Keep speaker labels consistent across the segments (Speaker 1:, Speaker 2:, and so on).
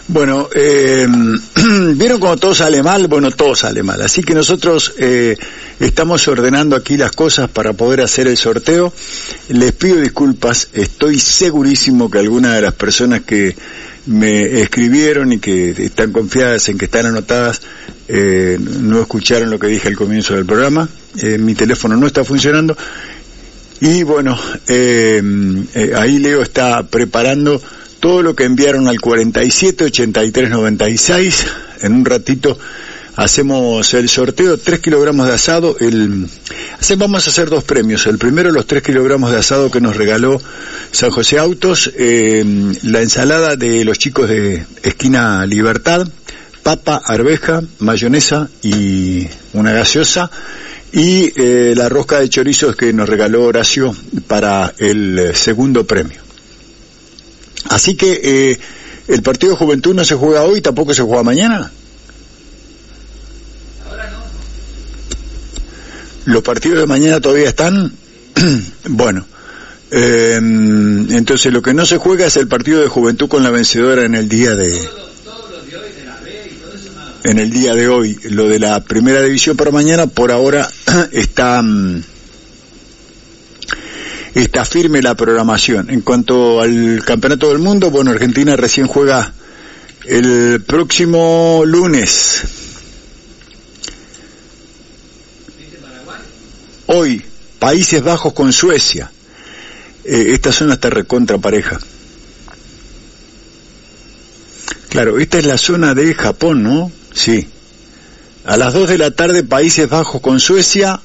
Speaker 1: Bueno, ¿vieron cómo todo sale mal? Bueno, todo sale mal. Así que nosotros estamos ordenando aquí las cosas para poder hacer el sorteo. Les pido disculpas, estoy segurísimo que algunas de las personas que me escribieron y que están confiadas en que están anotadas no escucharon lo que dije al comienzo del programa. Mi teléfono no está funcionando. Y bueno, ahí Leo está preparando todo lo que enviaron al 478396. En un ratito hacemos el sorteo, 3 kilogramos de asado. Vamos a hacer dos premios. El primero, los 3 kilogramos de asado que nos regaló San José Autos, la ensalada de los chicos de Esquina Libertad, papa, arveja, mayonesa y una gaseosa, y la rosca de chorizos que nos regaló Horacio para el segundo premio. Así que el partido de Juventud no se juega hoy, tampoco se juega mañana.
Speaker 2: Ahora no.
Speaker 1: ¿Los partidos de mañana todavía están? Bueno, entonces lo que no se juega es el partido de Juventud con la vencedora en el día de...
Speaker 2: Todos los de hoy, de la B y todo eso, nada.
Speaker 1: En el día de hoy, lo de la primera división para mañana, por ahora está firme la programación. En cuanto al Campeonato del Mundo, bueno, Argentina recién juega el próximo lunes. Hoy, Países Bajos con Suecia. Esta zona está recontra pareja. Claro, esta es la zona de Japón, ¿no? Sí. A las 2 de la tarde, Países Bajos con Suecia.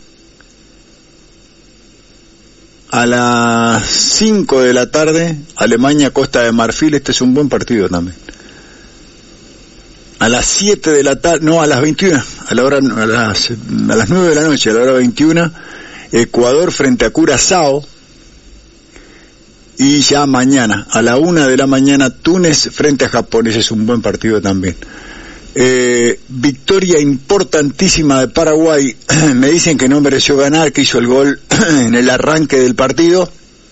Speaker 1: A las 5 de la tarde, Alemania, Costa de Marfil. Este es un buen partido también. A las 7 de la tarde, no, a las 21, a las 9 de la noche, a la hora 21, Ecuador frente a Curazao. Y ya mañana, a la 1 de la mañana, Túnez frente a Japón. Ese es un buen partido también. Victoria importantísima de Paraguay. Me dicen que no mereció ganar, que hizo el gol en el arranque del partido,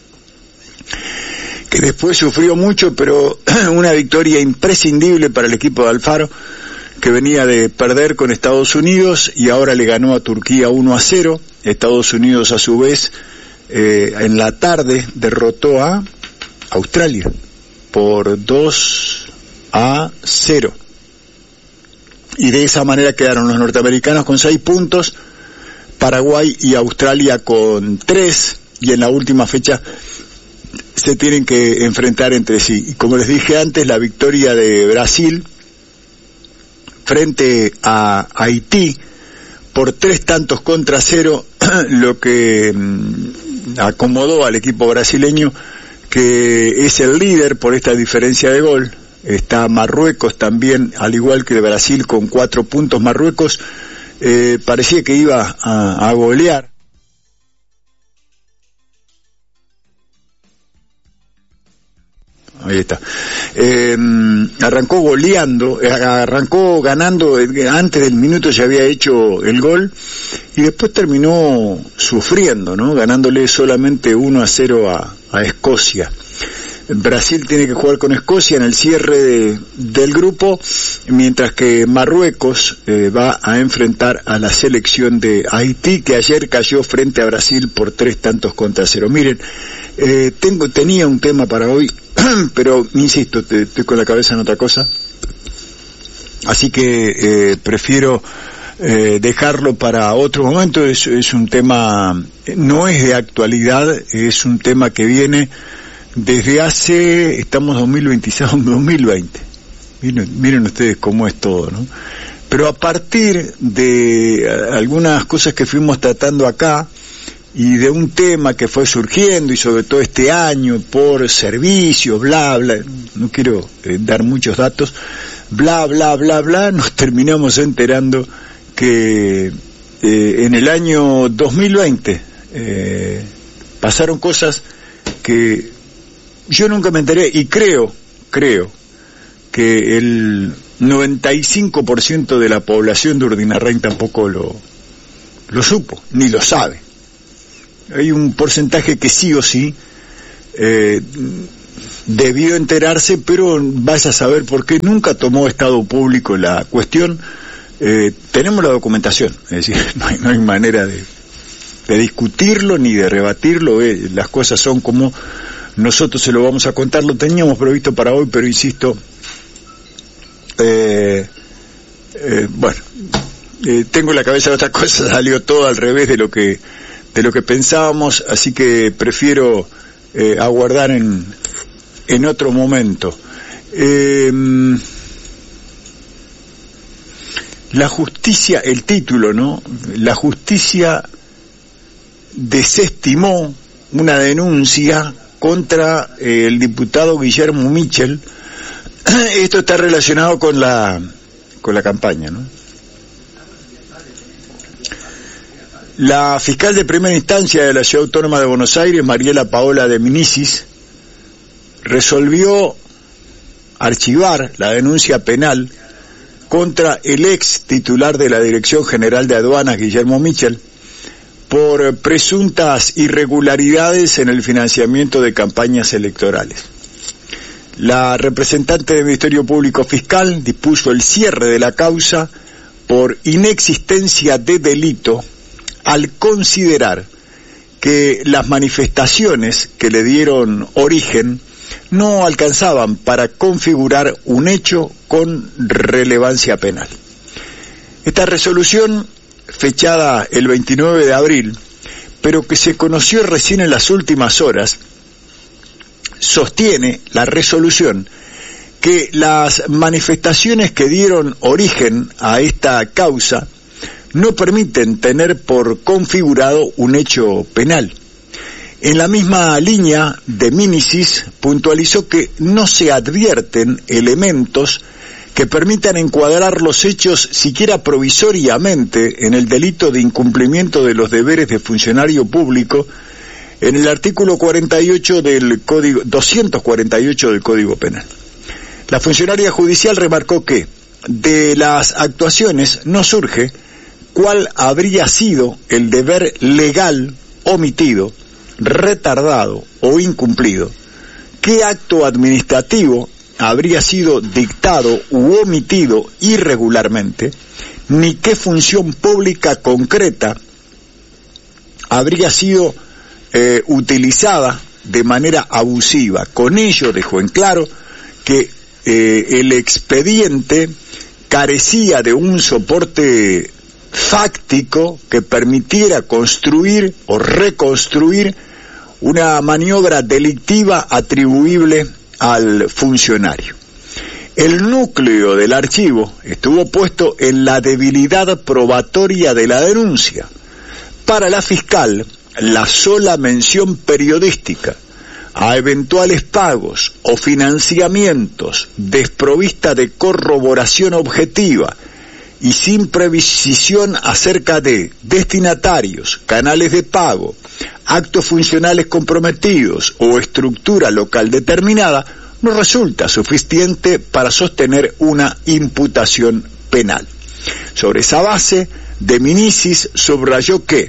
Speaker 1: que después sufrió mucho, pero una victoria imprescindible para el equipo de Alfaro, que venía de perder con Estados Unidos y ahora le ganó a Turquía 1-0. Estados Unidos, a su vez, en la tarde derrotó a Australia por 2-0. Y de esa manera quedaron los norteamericanos con 6 puntos, Paraguay y Australia con 3, y en la última fecha se tienen que enfrentar entre sí. Y como les dije antes, la victoria de Brasil frente a Haití por 3-0, lo que acomodó al equipo brasileño, que es el líder por esta diferencia de gol. Está Marruecos también, al igual que Brasil, con 4 puntos. Marruecos parecía que iba a golear. Ahí está. Arrancó ganando, antes del minuto ya había hecho el gol, y después terminó sufriendo, ¿no? Ganándole solamente 1-0 a Escocia. Brasil tiene que jugar con Escocia en el cierre del grupo, mientras que Marruecos va a enfrentar a la selección de Haití, que ayer cayó frente a Brasil por 3-0. Miren, tenía un tema para hoy, pero insisto, estoy con la cabeza en otra cosa, así que prefiero dejarlo para otro momento. Es un tema, no es de actualidad, es un tema que viene desde estamos 2026, 2020. Miren ustedes cómo es todo, ¿no? Pero a partir de algunas cosas que fuimos tratando acá, y de un tema que fue surgiendo, y sobre todo este año, por servicios, bla, bla, no quiero dar muchos datos, bla, bla, bla, bla, nos terminamos enterando que en el año 2020 pasaron cosas que yo nunca me enteré, y creo que el 95% de la población de Urdinarrain tampoco lo supo, ni lo sabe. Hay un porcentaje que sí o sí debió enterarse, pero vaya a saber por qué nunca tomó estado público la cuestión. Tenemos la documentación, es decir, no hay manera de discutirlo ni de rebatirlo, las cosas son como nosotros se lo vamos a contar. Lo teníamos previsto para hoy, pero insisto, tengo la cabeza de otra cosa, salió todo al revés de lo que pensábamos, así que prefiero aguardar en otro momento. La justicia, el título, ¿no? La justicia desestimó una denuncia contra el diputado Guillermo Michel. Esto está relacionado con la campaña, ¿no? La fiscal de primera instancia de la Ciudad Autónoma de Buenos Aires, Mariela Paola de Minicis, resolvió archivar la denuncia penal contra el ex titular de la Dirección General de Aduanas, Guillermo Michel, por presuntas irregularidades en el financiamiento de campañas electorales. La representante del Ministerio Público Fiscal dispuso el cierre de la causa por inexistencia de delito al considerar que las manifestaciones que le dieron origen no alcanzaban para configurar un hecho con relevancia penal. Esta resolución, fechada el 29 de abril, pero que se conoció recién en las últimas horas, sostiene la resolución que las manifestaciones que dieron origen a esta causa no permiten tener por configurado un hecho penal. En la misma línea, de Minicis puntualizó que no se advierten elementos que permitan encuadrar los hechos siquiera provisoriamente en el delito de incumplimiento de los deberes de funcionario público en el artículo 248 del Código Penal. La funcionaria judicial remarcó que de las actuaciones no surge cuál habría sido el deber legal omitido, retardado o incumplido, qué acto administrativo habría sido dictado u omitido irregularmente, ni qué función pública concreta habría sido utilizada de manera abusiva. Con ello dejó en claro que el expediente carecía de un soporte fáctico que permitiera construir o reconstruir una maniobra delictiva atribuible al funcionario. El núcleo del archivo estuvo puesto en la debilidad probatoria de la denuncia. Para la fiscal, la sola mención periodística a eventuales pagos o financiamientos desprovista de corroboración objetiva y sin precisión acerca de destinatarios, canales de pago, actos funcionales comprometidos o estructura local determinada, no resulta suficiente para sostener una imputación penal. Sobre esa base, de Minicis subrayó que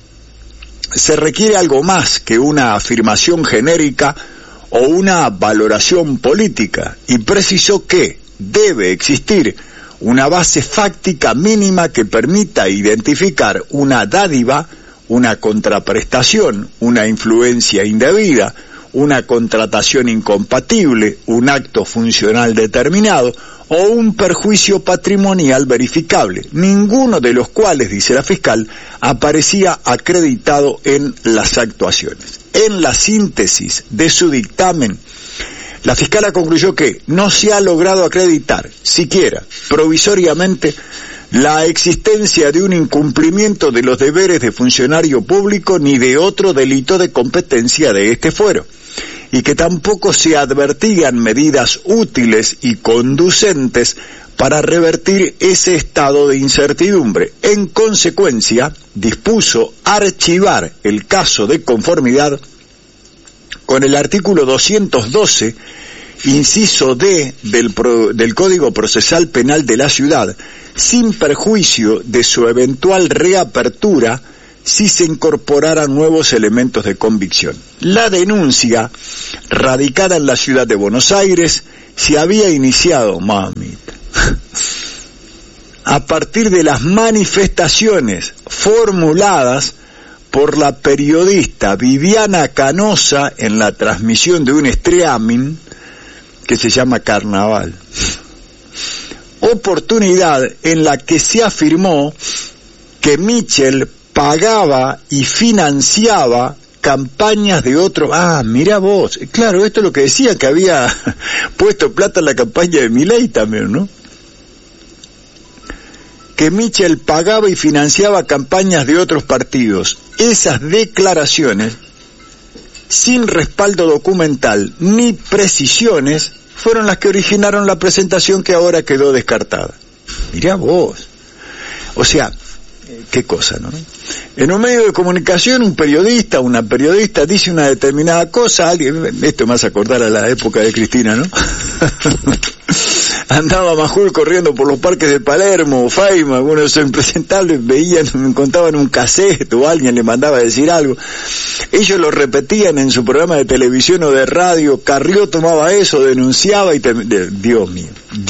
Speaker 1: se requiere algo más que una afirmación genérica o una valoración política, y precisó que debe existir una base fáctica mínima que permita identificar una dádiva, una contraprestación, una influencia indebida, una contratación incompatible, un acto funcional determinado o un perjuicio patrimonial verificable, ninguno de los cuales, dice la fiscal, aparecía acreditado en las actuaciones. En la síntesis de su dictamen, la fiscala concluyó que no se ha logrado acreditar, siquiera provisoriamente, la existencia de un incumplimiento de los deberes de funcionario público ni de otro delito de competencia de este fuero, y que tampoco se advertían medidas útiles y conducentes para revertir ese estado de incertidumbre. En consecuencia, dispuso archivar el caso de conformidad con el artículo 212, inciso D del Código Procesal Penal de la Ciudad, sin perjuicio de su eventual reapertura si se incorporaran nuevos elementos de convicción. La denuncia, radicada en la ciudad de Buenos Aires, se había iniciado, mamita, a partir de las manifestaciones formuladas por la periodista Viviana Canosa en la transmisión de un streaming que se llama Carnaval. Oportunidad en la que se afirmó que Mitchell pagaba y financiaba campañas de otros. Ah, mirá vos, claro, esto es lo que decía, que había puesto plata en la campaña de Milei también, ¿no? Que Mitchell pagaba y financiaba campañas de otros partidos. Esas declaraciones, sin respaldo documental ni precisiones, fueron las que originaron la presentación que ahora quedó descartada. Mirá vos. O sea, qué cosa, ¿no? En un medio de comunicación, un periodista, una periodista dice una determinada cosa, alguien, esto me hace acordar a la época de Cristina, ¿no? Andaba Majul corriendo por los parques de Palermo, Faima, algunos de esos impresentables veían, contaban un cassette o alguien le mandaba a decir algo. Ellos lo repetían en su programa de televisión o de radio, Carrió tomaba eso, denunciaba y Dios mío.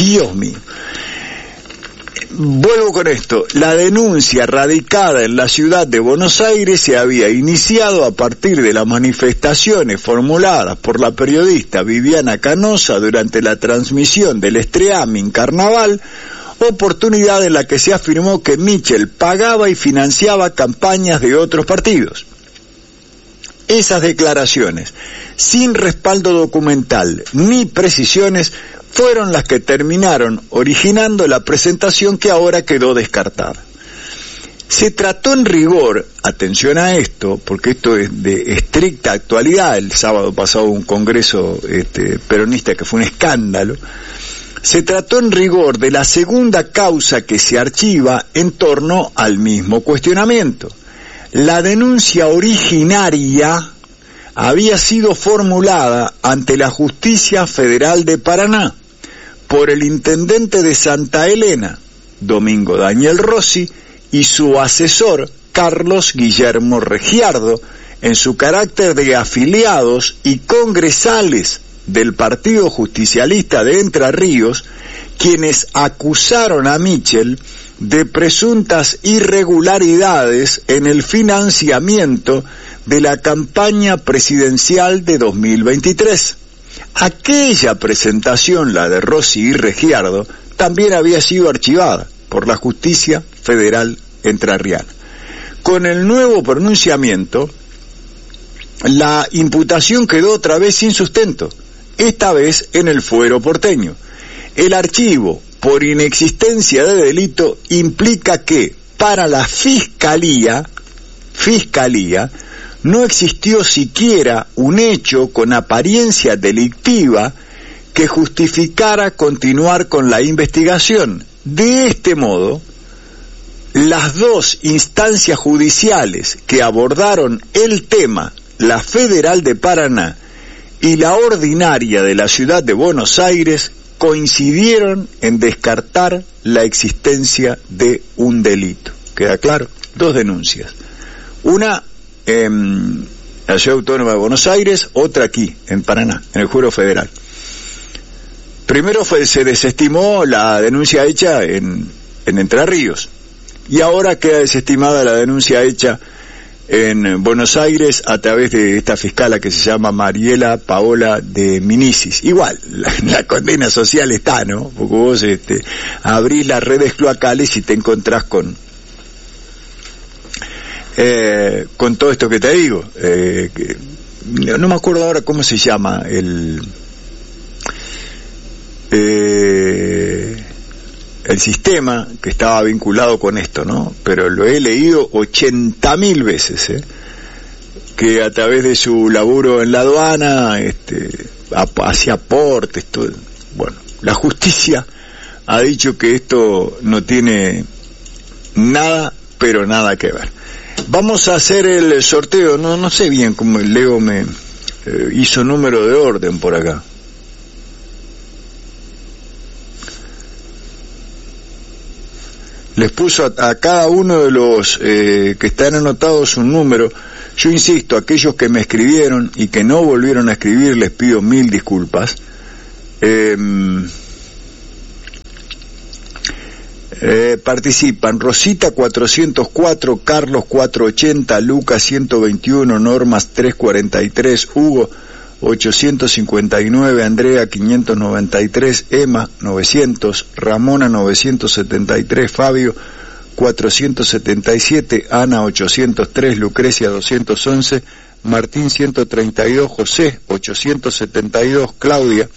Speaker 1: Vuelvo con esto. La denuncia radicada en la ciudad de Buenos Aires se había iniciado a partir de las manifestaciones formuladas por la periodista Viviana Canosa durante la transmisión del streaming Carnaval, oportunidad en la que se afirmó que Mitchell pagaba y financiaba campañas de otros partidos. Esas declaraciones, sin respaldo documental ni precisiones, fueron las que terminaron originando la presentación que ahora quedó descartada. Se trató en rigor, atención a esto, porque esto es de estricta actualidad, el sábado pasado un congreso peronista que fue un escándalo, se trató en rigor de la segunda causa que se archiva en torno al mismo cuestionamiento. La denuncia originaria había sido formulada ante la Justicia Federal de Paraná por el intendente de Santa Elena, Domingo Daniel Rossi, y su asesor, Carlos Guillermo Regiardo, en su carácter de afiliados y congresales del Partido Justicialista de Entre Ríos, quienes acusaron a Mitchell de presuntas irregularidades en el financiamiento de la campaña presidencial de 2023. Aquella presentación, la de Rossi y Regiardo, también había sido archivada por la Justicia Federal Entrerriana. Con el nuevo pronunciamiento, la imputación quedó otra vez sin sustento, esta vez en el fuero porteño. El archivo, por inexistencia de delito, implica que, para la Fiscalía, no existió siquiera un hecho con apariencia delictiva que justificara continuar con la investigación. De este modo, las dos instancias judiciales que abordaron el tema, la Federal de Paraná y la ordinaria de la ciudad de Buenos Aires, coincidieron en descartar la existencia de un delito. ¿Queda claro? Dos denuncias. Una en la Ciudad Autónoma de Buenos Aires, otra aquí, en Paraná, en el Juro Federal. Primero se desestimó la denuncia hecha en Entre Ríos, y ahora queda desestimada la denuncia hecha en Buenos Aires a través de esta fiscala que se llama Mariela Paola de Minicis. Igual, la condena social está, ¿no? Porque vos abrís las redes cloacales y te encontrás con todo esto que te digo. No me acuerdo ahora cómo se llama el sistema que estaba vinculado con esto, ¿no? Pero lo he leído 80.000 veces, que a través de su laburo en la aduana, hacia aportes, todo. Bueno, la justicia ha dicho que esto no tiene nada, pero nada que ver. Vamos a hacer el sorteo, no sé bien cómo el Leo me hizo número de orden por acá. les puso a cada uno de los que están anotados un número. Yo insisto, aquellos que me escribieron y que no volvieron a escribir, les pido 1000 disculpas. Participan Rosita 404, Carlos 480, Lucas 121, Normas 343, Hugo 859, Andrea 593, Emma 900, Ramona 973, Fabio 477, Ana 803, Lucrecia 211, Martín 132, José 872, Claudia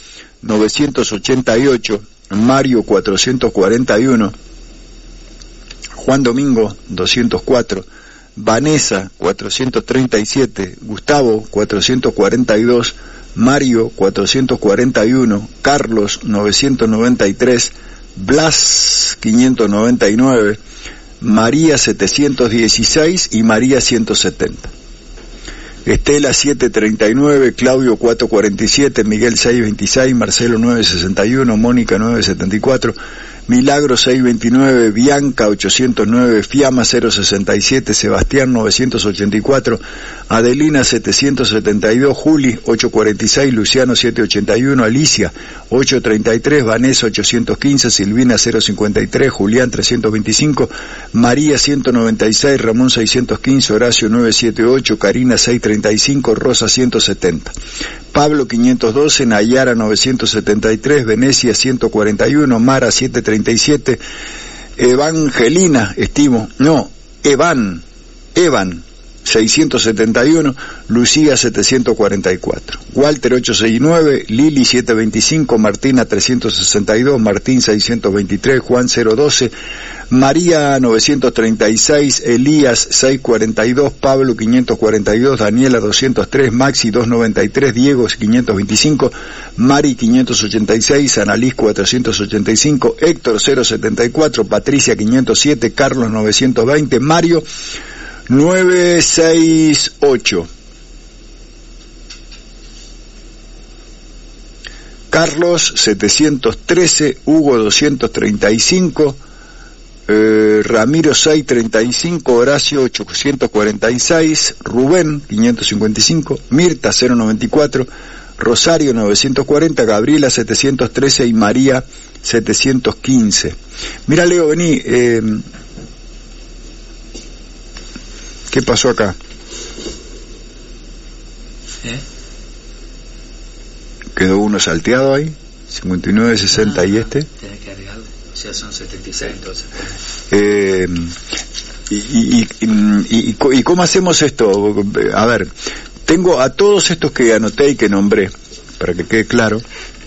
Speaker 1: 988, Mario 441, Juan Domingo 204, Vanessa 437, Gustavo 442, Mario 441, Carlos 993, Blas 599, María 716 y María 170. Estela 739, Claudio 447, Miguel 626, Marcelo 961, Mónica 974, Milagro 629, Bianca 809, Fiamma 067, Sebastián 984, Adelina 772, Juli 846, Luciano 781, Alicia 833, Vanessa 815, Silvina 053, Julián 325, María 196, Ramón 615, Horacio 978, Karina 635, Rosa 170. Pablo 512, Nayara 973, Venecia 141, Mara 737, Evangelina, Evan 671, Lucía 744, Walter 869, Lili 725, Martina 362, Martín 623, Juan 012, María 936, Elías 642, Pablo 542, Daniela 203, Maxi 293, Diego 525, Mari 586, Annalís 485, Héctor 074, Patricia 507, Carlos 920, Mario 968, Carlos 713, Hugo 235, Ramiro 635, Horacio 846, Rubén 555, Mirta 094, Rosario 940, Gabriela 713 y María 715. Mira, Leo, vení, ¿qué pasó acá? ¿Quedó uno salteado ahí? 59, 60 y este.
Speaker 2: Tenés que agregarle, o sea, son 76 entonces.
Speaker 1: ¿Y cómo hacemos esto? A ver, tengo a todos estos que anoté y que nombré, para que quede claro,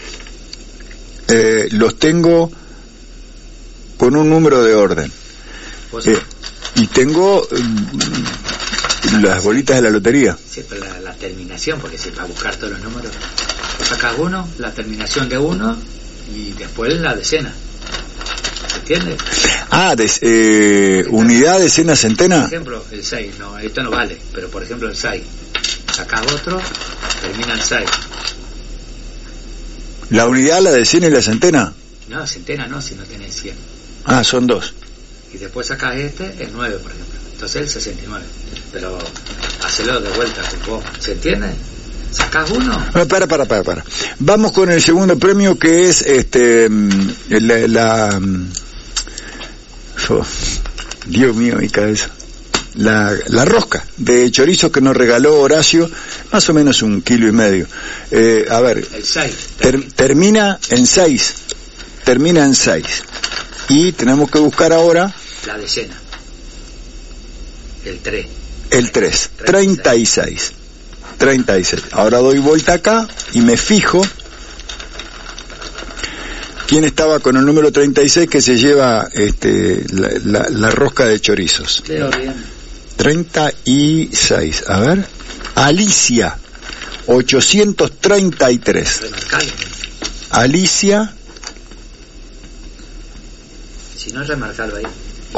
Speaker 1: los tengo con un número de orden. Y tengo las bolitas de la lotería.
Speaker 2: Sí, pero la terminación, porque si para buscar todos los números, vos sacás uno, la terminación de uno y después la decena. ¿Se entiende?
Speaker 1: Unidad, decena, centena.
Speaker 2: Por ejemplo, el 6, no, esto no vale, pero por ejemplo el 6, sacás otro, termina el 6.
Speaker 1: ¿La unidad, la decena y la centena?
Speaker 2: No, centena no, si no tenés 100.
Speaker 1: Son dos.
Speaker 2: Y después sacás el 9, por ejemplo. Entonces el 69. Pero hacelo de vuelta con vos. ¿Se entiende? ¿Sacás uno?
Speaker 1: Para. Vamos con el segundo premio, que es Dios mío, mi cabeza. La rosca de chorizo que nos regaló Horacio, más o menos 1,5 kilos. A ver,
Speaker 2: el 6
Speaker 1: termina en 6. Termina en 6. Y tenemos que buscar ahora
Speaker 2: la decena. El 3.
Speaker 1: El 3. 36. Ahora doy vuelta acá y me fijo quién estaba con el número 36 que se lleva la rosca de chorizos.
Speaker 2: Leo bien.
Speaker 1: 36. A ver. Alicia 833. Alicia.
Speaker 2: Si no, remarcarlo ahí.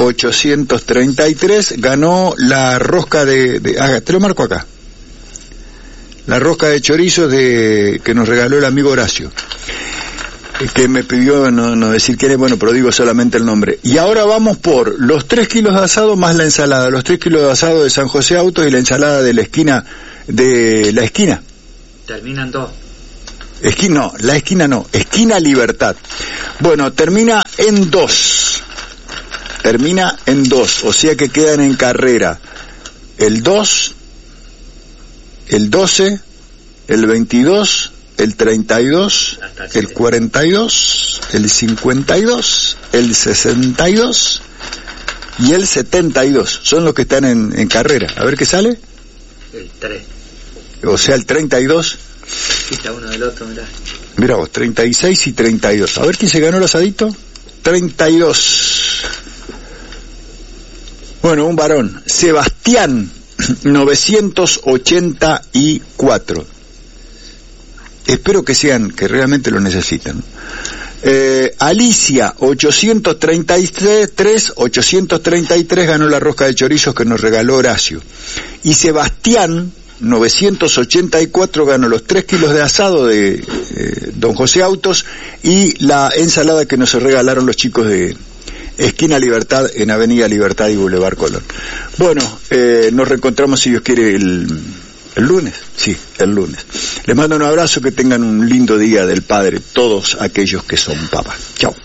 Speaker 1: 833 ganó la rosca te lo marco acá. La rosca de chorizos que nos regaló el amigo Horacio. que me pidió no decir quién es, bueno, pero digo solamente el nombre. Y ahora vamos por los 3 kilos de asado más la ensalada, los 3 kilos de asado de San José Autos y la ensalada de la esquina,
Speaker 2: Terminan 2.
Speaker 1: Esquina Libertad. Bueno, termina en 2, o sea que quedan en carrera el 2, el 12, el 22, el 32, el 42, el 52, el 62 y el 72. Son los que están en carrera. A ver qué sale.
Speaker 2: El 3.
Speaker 1: O sea, el 32.
Speaker 2: Quita uno del otro, mirá.
Speaker 1: Mirá vos, 36 y 32. A ver quién se ganó el asadito. 32. Bueno, un varón. Sebastián, 984. Espero que realmente lo necesitan. Alicia, 833 ganó la rosca de chorizos que nos regaló Horacio. Y Sebastián, 984 ganó los 3 kilos de asado de Don José Autos y la ensalada que nos regalaron los chicos de Esquina Libertad en Avenida Libertad y Boulevard Colón. Bueno, nos reencontramos si Dios quiere el lunes. Sí, el lunes. Les mando un abrazo, que tengan un lindo día del Padre todos aquellos que son papás. Chao.